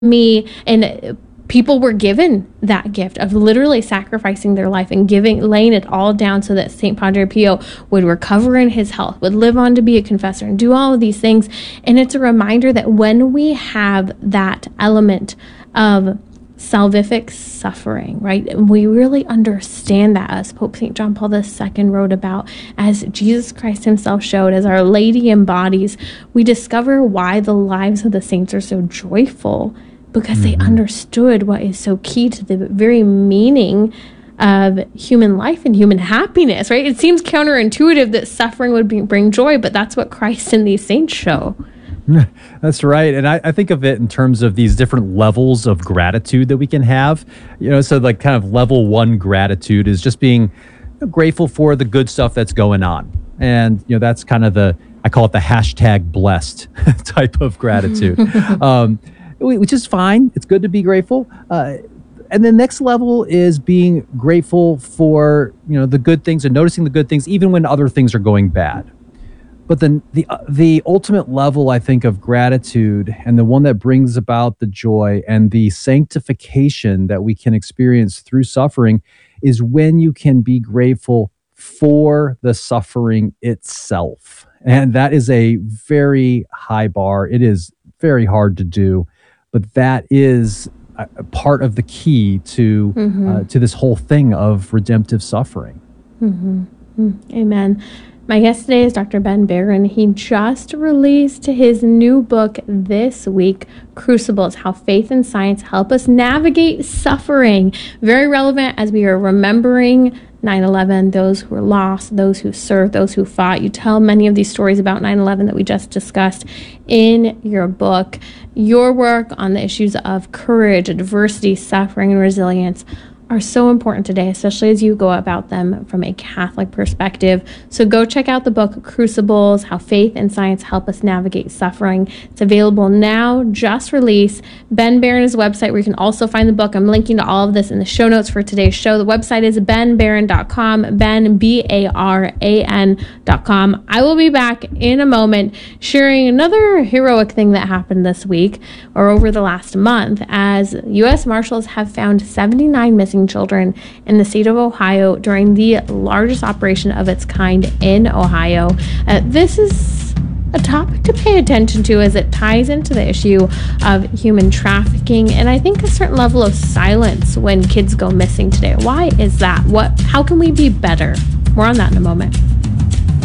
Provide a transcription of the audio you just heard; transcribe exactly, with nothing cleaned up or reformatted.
me, and people were given that gift of literally sacrificing their life and giving, laying it all down so that Saint Padre Pio would recover in his health, would live on to be a confessor and do all of these things. And it's a reminder that when we have that element of salvific suffering, right? And we really understand that, as Pope Saint John Paul the Second wrote about, as Jesus Christ himself showed, as Our Lady embodies, we discover why the lives of the saints are so joyful, because mm-hmm. they understood what is so key to the very meaning of human life and human happiness, right? It seems counterintuitive that suffering would be, bring joy, but that's what Christ and these saints show. That's right. And I, I think of it in terms of these different levels of gratitude that we can have. You know, so like kind of level one gratitude is just being you know, grateful for the good stuff that's going on. And, you know, that's kind of the, I call it the hashtag blessed type of gratitude, um, which is fine. It's good to be grateful. Uh, and the next level is being grateful for, you know, the good things and noticing the good things, even when other things are going bad. But then the uh, the ultimate level, I think, of gratitude, and the one that brings about the joy and the sanctification that we can experience through suffering, is when you can be grateful for the suffering itself. And that is a very high bar. It is very hard to do, but that is a, a part of the key to mm-hmm. uh, to this whole thing of redemptive suffering. Mm-hmm. Mm-hmm. Amen. My guest today is Doctor Ben Barron. He just released his new book this week, Crucibles: How Faith and Science Help Us Navigate Suffering. Very relevant as we are remembering nine eleven, those who were lost, those who served, those who fought. You tell many of these stories about nine eleven that we just discussed in your book. Your work on the issues of courage, adversity, suffering, and resilience are so important today, especially as you go about them from a Catholic perspective. So go check out the book, Crucibles: How Faith and Science Help Us Navigate Suffering. It's available now, just released. Ben Barron's website, where you can also find the book. I'm linking to all of this in the show notes for today's show. The website is ben barron dot com, Ben, B A R A N dot com. I will be back in a moment sharing another heroic thing that happened this week, or over the last month, as U S Marshals have found seventy-nine missing children in the state of Ohio during the largest operation of its kind in Ohio. Uh, this is a topic to pay attention to, as it ties into the issue of human trafficking, and I think a certain level of silence when kids go missing today. Why is that? What? How can we be better? More on that in a moment.